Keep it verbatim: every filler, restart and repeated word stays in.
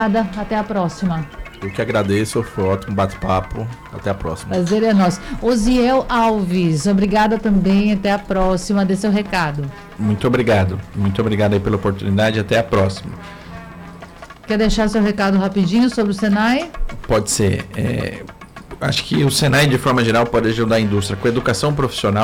Até a próxima. Eu que agradeço, foi um ótimo bate-papo. Até a próxima. Prazer é nosso. Osiel Alves, obrigada também. Até a próxima. Dê seu recado. Muito obrigado. Muito obrigado aí pela oportunidade. Até a próxima. Quer deixar seu recado rapidinho sobre o Senai? Pode ser. É, acho que o Senai, de forma geral, pode ajudar a indústria com educação profissional.